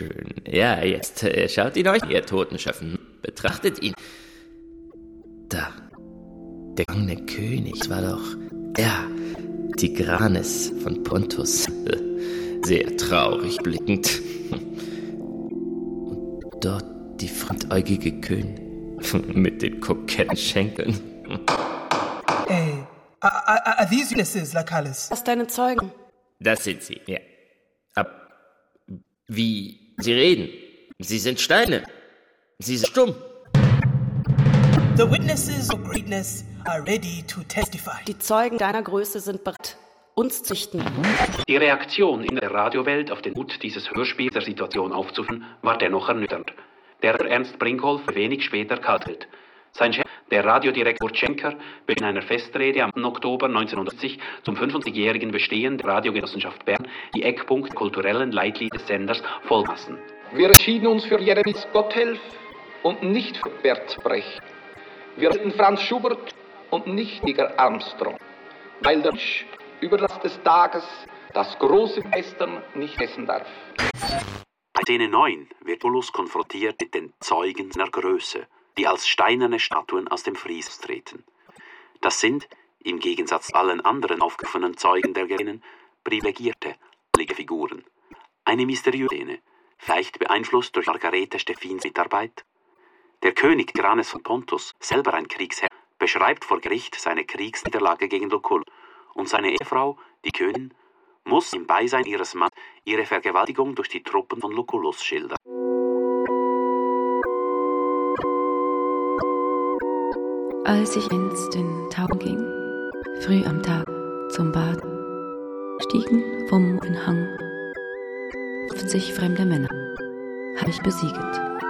schön. Ja, jetzt schaut ihn euch, ihr Totenschöffen. Betrachtet ihn. Da. Der gefangene König. Das war doch... Ja, Tigranes von Pontus. Sehr traurig blickend. Und dort die fremdäugige Königin mit den koketten Schenkeln. Hey, are these witnesses, Lacallis? Das deine Zeugen. Das sind sie, ja. Wie sie reden. Sie sind Steine. Sie sind stumm. The witnesses of greatness are ready to testify. Die Zeugen deiner Größe sind bereit, uns zu richten. Die Reaktion in der Radiowelt auf den Mut, dieses Hörspiel der Situation aufzuführen, war dennoch ernüchternd. Der Ernst Brinkhoff wenig später kaltelt. Sein Chef, der Radiodirektor Schenker, will in einer Festrede am Oktober 1970 zum 50-jährigen Bestehen der Radiogenossenschaft Bern die Eckpunkte kulturellen Leitlinien des Senders vollfassen. Wir entschieden uns für Jeremies Gotthelf und nicht für Bert Brecht. Wir wählten Franz Schubert und nicht Nigel Armstrong, weil der Mensch über des Tages das große Western nicht essen darf. Bei Szene 9 wird Lucullus konfrontiert mit den Zeugen seiner Größe, die als steinerne Statuen aus dem Fries treten. Das sind, im Gegensatz zu allen anderen aufgerufenen Zeugen der Gerinnen, privilegierte, heilige Figuren. Eine mysteriöse Szene, vielleicht beeinflusst durch Margarete Steffins Mitarbeit. Der König Tigranes von Pontus, selber ein Kriegsherr, beschreibt vor Gericht seine Kriegsniederlage gegen Lucullus und seine Ehefrau, die Königin, muss im Beisein ihres Mannes ihre Vergewaltigung durch die Truppen von Lucullus schildern. Als ich einst in Tauchen ging, früh am Tag zum Bad, stiegen vom Hang 50 fremde Männer, hab ich besiegt.